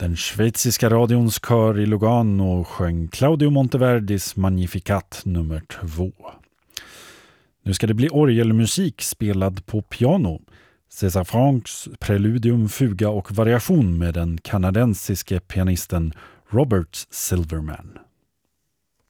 Den schweiziska radions kör i Lugano sjöng Claudio Monteverdis Magnificat nummer 2. Nu ska det bli orgelmusik spelad på piano. César Franks preludium, fuga och variation med den kanadensiske pianisten Robert Silverman.